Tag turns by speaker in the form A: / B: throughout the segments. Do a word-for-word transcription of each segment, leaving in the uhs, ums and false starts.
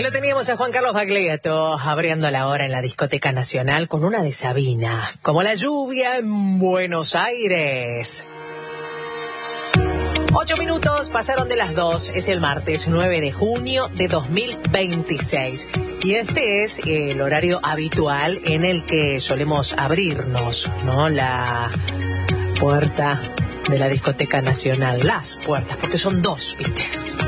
A: lo teníamos a Juan Carlos Baglietto abriendo la hora en la Discoteca Nacional con una de Sabina, como la lluvia en Buenos Aires. Ocho minutos pasaron de las dos, es el martes nueve de junio de dos mil veintiséis. Y este es el horario habitual en el que solemos abrirnos, ¿no? La puerta de la Discoteca Nacional. Las puertas, porque son dos, ¿viste?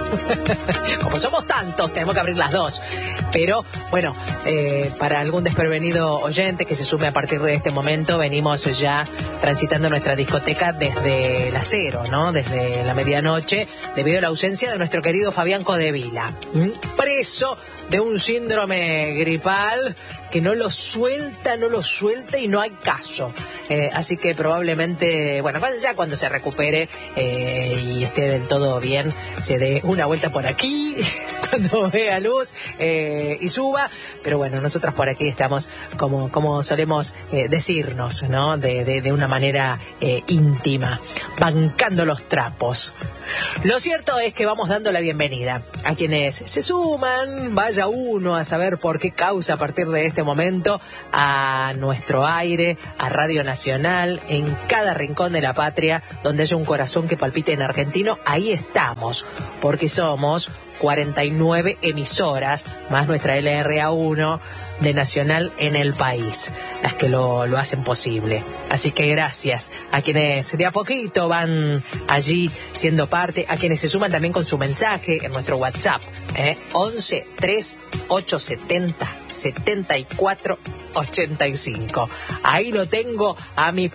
A: Como somos tantos, tenemos que abrir las dos. Pero, bueno, eh, para algún desprevenido oyente que se sume a partir de este momento, venimos ya transitando nuestra discoteca desde la cero, ¿no? Desde la medianoche, debido a la ausencia de nuestro querido Fabián Codevila, ¿Mm? preso de un síndrome gripal que no lo suelta, no lo suelta y no hay caso. Eh, así que probablemente, bueno, ya cuando se recupere eh, y esté del todo bien, se dé una vuelta por aquí, cuando vea luz eh, y suba. Pero bueno, nosotros por aquí estamos como, como solemos eh, decirnos, ¿no? De, de, de una manera eh, íntima, bancando los trapos. Lo cierto es que vamos dando la bienvenida a quienes se suman, vaya uno a saber por qué causa a partir de este momento, a nuestro aire, a Radio Nacional, en cada rincón de la patria donde haya un corazón que palpite en argentino, ahí estamos, porque somos cuarenta y nueve emisoras, más nuestra L R A uno de Nacional en el país, las que lo, lo hacen posible. Así que gracias a quienes de a poquito van allí siendo parte, a quienes se suman también con su mensaje en nuestro WhatsApp, ¿eh? once tres ocho setenta setenta y cuatro ochenta y cinco. Ahí lo tengo a mi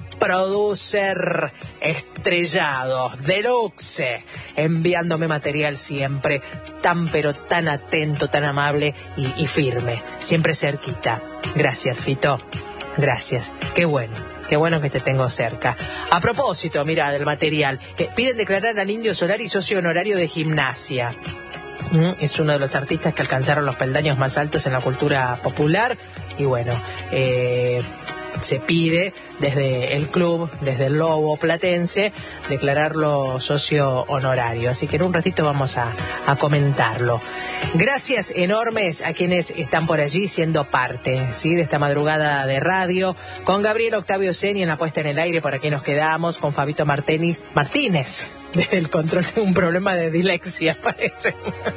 A: producer estrellado, deluxe, enviándome material siempre tan pero tan atento, tan amable y, y firme, siempre cerquita. Gracias, Fito, gracias, qué bueno. Qué bueno que te tengo cerca. A propósito, mira, del material, eh, piden declarar al Indio Solari socio honorario de Gimnasia. Mm, es uno de los artistas que alcanzaron los peldaños más altos en la cultura popular. Y bueno, eh, se pide desde el club, desde el Lobo Platense, declararlo socio honorario. Así que en un ratito vamos a, a comentarlo. Gracias enormes a quienes están por allí siendo parte, ¿sí? De esta madrugada de radio, con Gabriel Octavio Seni en la puesta en el aire, por aquí nos quedamos, con Fabito Martínez, Martínez, del control, tengo un problema de dislexia, parece.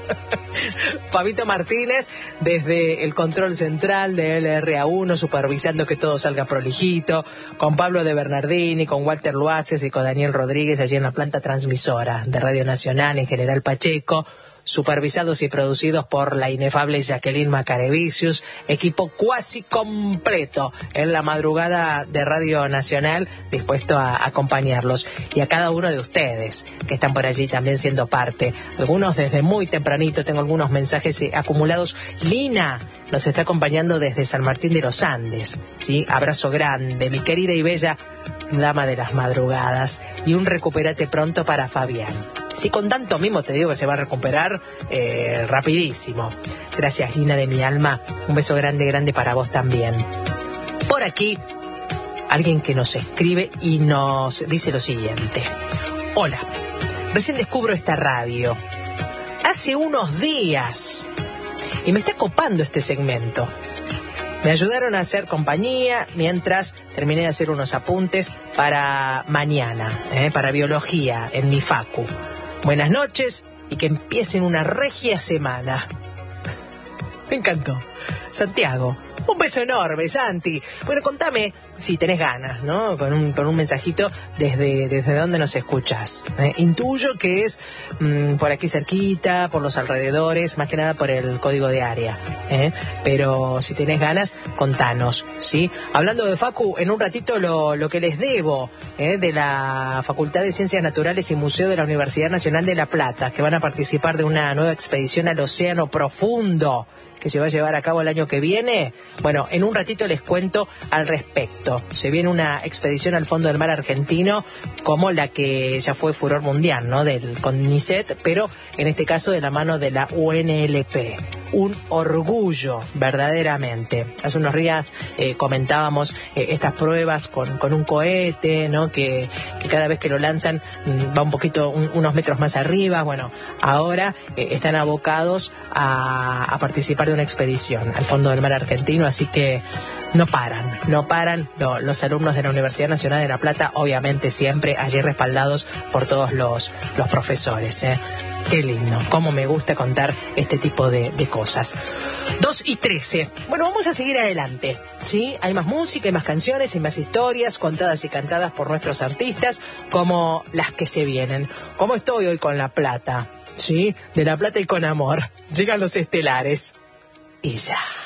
A: Fabito Martínez, desde el control central de L R A uno, supervisando que todo salga prolijito, con Pablo de Bernardini, con Walter Luaces y con Daniel Rodríguez allí en la planta transmisora de Radio Nacional en General Pacheco, supervisados y producidos por la inefable Jacqueline Macarevicius, equipo cuasi completo en la madrugada de Radio Nacional, dispuesto a acompañarlos. Y a cada uno de ustedes que están por allí también siendo parte, algunos desde muy tempranito, tengo algunos mensajes acumulados. Lina nos está acompañando desde San Martín de los Andes, ¿sí? Abrazo grande, mi querida y bella dama de las madrugadas, y un recupérate pronto para Fabián. Sí, con tanto mimo te digo que se va a recuperar eh, rapidísimo. Gracias, Lina de mi alma. Un beso grande, grande para vos también. Por aquí, alguien que nos escribe y nos dice lo siguiente. Hola, recién descubro esta radio. Hace unos días. Y me está copando este segmento. Me ayudaron a hacer compañía mientras terminé de hacer unos apuntes para mañana, eh, para biología en mi facu. Buenas noches y que empiecen una regia semana. Me encantó. Santiago, un beso enorme, Santi. Bueno, contame si tenés ganas, ¿no? Con un, con un mensajito desde, desde dónde nos escuchás. Eh, intuyo que es mmm, por aquí cerquita, por los alrededores, más que nada por el código de área. ¿eh? Pero si tenés ganas, contanos, ¿sí? Hablando de Facu, en un ratito lo, lo que les debo ¿eh? de la Facultad de Ciencias Naturales y Museo de la Universidad Nacional de La Plata, que van a participar de una nueva expedición al Océano Profundo, que se va a llevar a cabo el año que viene. Bueno, en un ratito les cuento al respecto. Se viene una expedición al fondo del mar argentino como la que ya fue furor mundial, ¿no? Del CONICET, pero en este caso de la mano de la U N L P. un orgullo verdaderamente. Hace unos días eh, comentábamos eh, estas pruebas con, con un cohete, ¿no? Que, que cada vez que lo lanzan va un poquito, un, unos metros más arriba. Bueno, ahora eh, están abocados a, a participar de una expedición al fondo del mar argentino, así que no paran, no paran lo, los alumnos de la Universidad Nacional de La Plata, obviamente siempre allí respaldados por todos los, los profesores, ¿eh? Qué lindo, cómo me gusta contar este tipo de, de cosas. dos y trece. Bueno, vamos a seguir adelante, ¿sí? Hay más música, hay más canciones, hay más historias contadas y cantadas por nuestros artistas, como las que se vienen. ¿Cómo estoy hoy con La Plata? ¿Sí? De La Plata y con amor. Llegan los estelares. Y ya.